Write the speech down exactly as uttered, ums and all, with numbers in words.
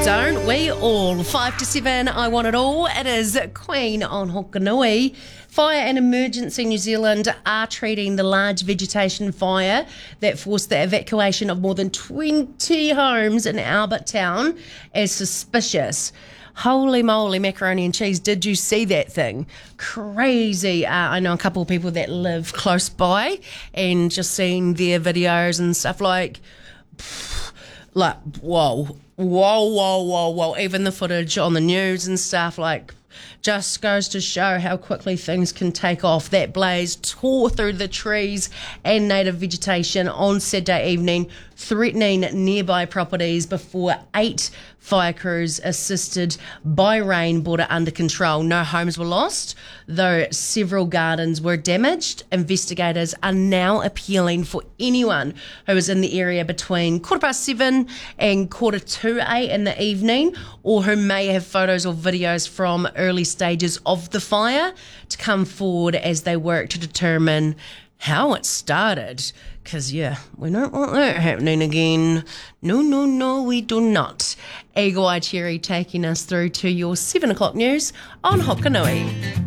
Don't we all? Five to seven, I want it all. It is Queen on Hokanui. Fire and Emergency New Zealand are treating the large vegetation fire that forced the evacuation of more than twenty homes in Albert Town as suspicious. Holy moly, macaroni and cheese. Did you see that thing? Crazy. Uh, I know a couple of people that live close by, and just seeing their videos and stuff like, pff, like, whoa, whoa, whoa, whoa, whoa. Even the footage on the news and stuff, like, just goes to show how quickly things can take off. That blaze tore through the trees and native vegetation on Saturday evening, threatening nearby properties before eight fire crews assisted by rain brought it under control. No homes were lost, though several gardens were damaged. Investigators are now appealing for anyone who was in the area between quarter past seven and quarter to eight in the evening, or who may have photos or videos from early stages of the fire, to come forward as they work to determine how it started. Because, yeah, we don't want that happening again. No, no, no, we do not. Eagle Eye Cherry taking us through to your seven o'clock news on Hokanui.